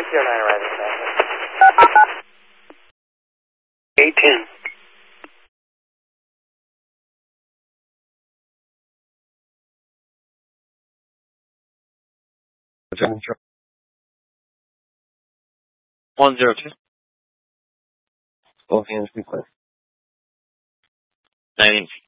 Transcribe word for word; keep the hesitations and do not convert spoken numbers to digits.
zero nine arriving. eight ten. one zero two. Both hands request. nineteen.